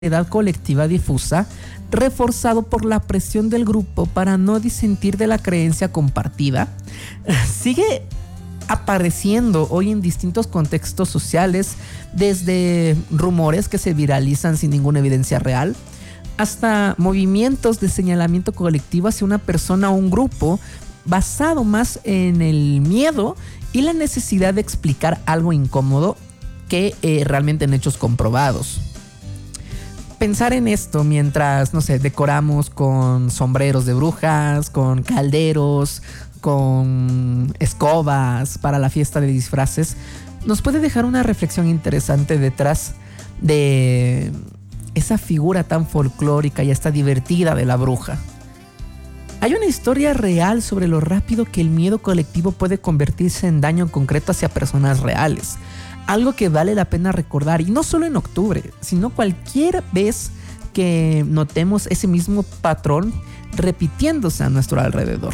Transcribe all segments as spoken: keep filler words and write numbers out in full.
edad colectiva difusa, reforzado por la presión del grupo para no disentir de la creencia compartida, sigue apareciendo hoy en distintos contextos sociales, desde rumores que se viralizan sin ninguna evidencia real, hasta movimientos de señalamiento colectivo hacia una persona o un grupo basado más en el miedo y la necesidad de explicar algo incómodo que eh, realmente en hechos comprobados. Pensar en esto mientras, no sé, decoramos con sombreros de brujas, con calderos, con escobas para la fiesta de disfraces, nos puede dejar una reflexión interesante detrás de esa figura tan folclórica y hasta divertida de la bruja. Hay una historia real sobre lo rápido que el miedo colectivo puede convertirse en daño concreto hacia personas reales. Algo que vale la pena recordar, y no solo en octubre, sino cualquier vez que notemos ese mismo patrón repitiéndose a nuestro alrededor.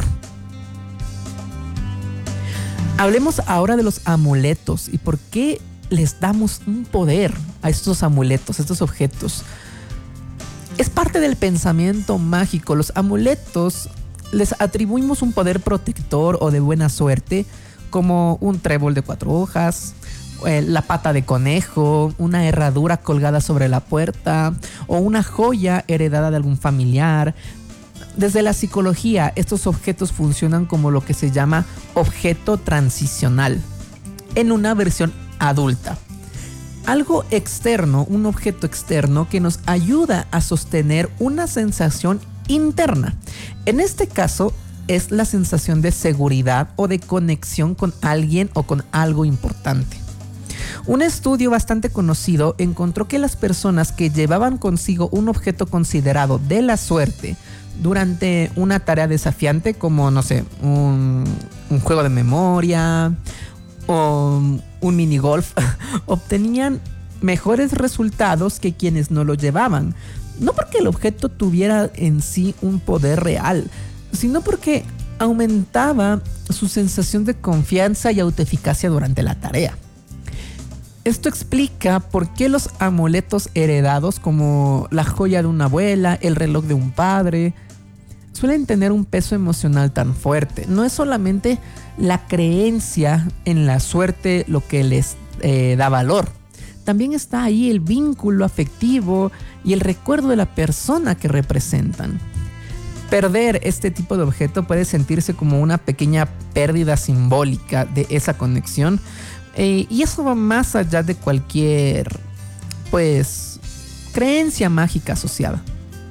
Hablemos ahora de los amuletos y por qué les damos un poder a estos amuletos, a estos objetos. Es parte del pensamiento mágico. Los amuletos les atribuimos un poder protector o de buena suerte, como un trébol de cuatro hojas, la pata de conejo, una herradura colgada sobre la puerta o una joya heredada de algún familiar. Desde la psicología, estos objetos funcionan como lo que se llama objeto transicional en una versión adulta. Algo externo, un objeto externo que nos ayuda a sostener una sensación interna. En este caso, es la sensación de seguridad o de conexión con alguien o con algo importante. Un estudio bastante conocido encontró que las personas que llevaban consigo un objeto considerado de la suerte durante una tarea desafiante, como, no sé, un, un juego de memoria o un minigolf, obtenían mejores resultados que quienes no lo llevaban. No porque el objeto tuviera en sí un poder real, sino porque aumentaba su sensación de confianza y autoeficacia durante la tarea. Esto explica por qué los amuletos heredados, como la joya de una abuela, el reloj de un padre, suelen tener un peso emocional tan fuerte. No es solamente la creencia en la suerte lo que les eh, da valor. También está ahí el vínculo afectivo y el recuerdo de la persona que representan. Perder este tipo de objeto puede sentirse como una pequeña pérdida simbólica de esa conexión. Eh, y eso va más allá de cualquier, pues, creencia mágica asociada.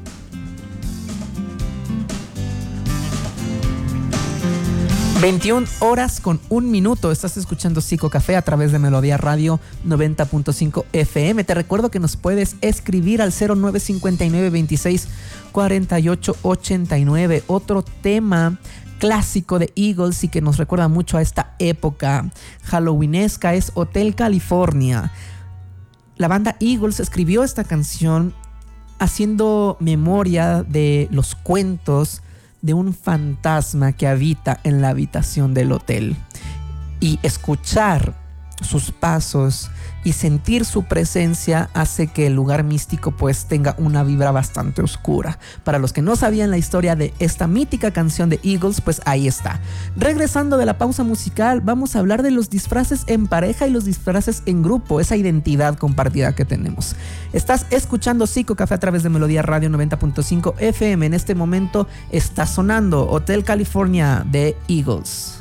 veintiuna horas con un minuto. Estás escuchando Psico Café a través de Melodía Radio noventa punto cinco F M. Te recuerdo que nos puedes escribir al cero nueve cinco nueve, veintiséis, cuarenta y ocho, ochenta y nueve. Otro tema clásico de Eagles y que nos recuerda mucho a esta época halloweenesca es Hotel California. La banda Eagles escribió esta canción haciendo memoria de los cuentos de un fantasma que habita en la habitación del hotel, y escuchar sus pasos y sentir su presencia hace que el lugar místico pues tenga una vibra bastante oscura. Para los que no sabían la historia de esta mítica canción de Eagles, pues ahí está. Regresando de la pausa musical, vamos a hablar de los disfraces en pareja y los disfraces en grupo, esa identidad compartida que tenemos. Estás escuchando Psico Café a través de Melodía Radio noventa punto cinco F M. En este momento está sonando Hotel California de Eagles.